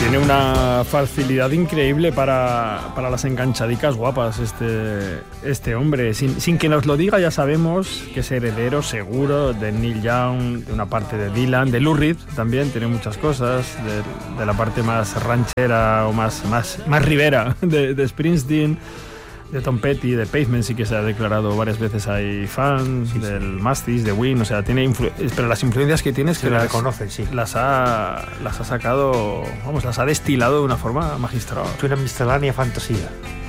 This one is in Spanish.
Tiene una facilidad increíble para las enganchadicas guapas este hombre. Sin que nos lo diga, ya sabemos que es heredero seguro de Neil Young, de una parte de Dylan, de Lou Reed también, tiene muchas cosas, de la parte más ranchera o más ribera de Springsteen, de Tom Petty, de Pavement, sí que se ha declarado varias veces hay fans, sí, del Mastis, de Ween, o sea, tiene pero las influencias que tiene es que las reconocen, sí. Las ha sacado, vamos, las ha destilado de una forma magistral. Es una miscelánea fantasía.